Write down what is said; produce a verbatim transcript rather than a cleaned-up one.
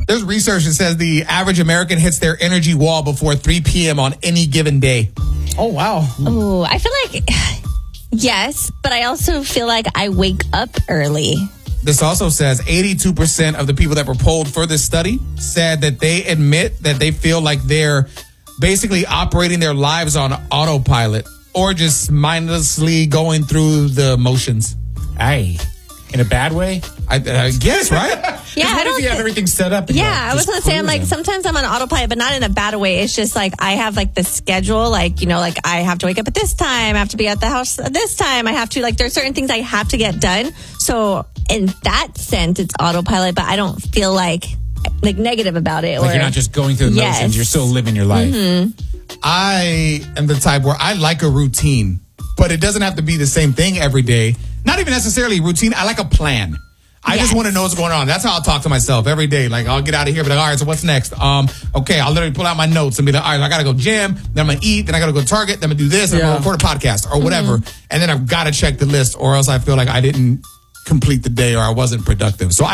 There's research that says the average American hits their energy wall before three p.m. on any given day. Oh, wow. Oh, I feel like, yes, but I also feel like I wake up early. This also says eighty-two percent of the people that were polled for this study said that they admit that they feel like they're basically operating their lives on autopilot or just mindlessly going through the motions. Aye. In a bad way? I, I guess, right? Yeah, I What don't if you have thi- everything set up? and Yeah, you're I was just going to say, I'm like, cruising? sometimes I'm on autopilot, but not in a bad way. It's just like, I have like the schedule, like, you know, like I have to wake up at this time. I have to be at the house at this time. I have to, like, there's certain things I have to get done. So in that sense, it's autopilot, but I don't feel like, like negative about it. Like or, you're not just going through the Yes. motions. You're still living your life. Mm-hmm. I am the type where I like a routine, but it doesn't have to be the same thing every day. Not even necessarily routine. I like a plan. I Yes. just want to know what's going on. That's how I'll talk to myself every day. Like, I'll get out of here, but like, all right, so what's next? Um, okay, I'll literally pull out my notes and be like, all right, I got to go gym, then I'm going to eat, then I got to go to Target, then I'm going to do this, then I'm Yeah. going to record a podcast or whatever. And then I've got to check the list or else I feel like I didn't complete the day or I wasn't productive. So I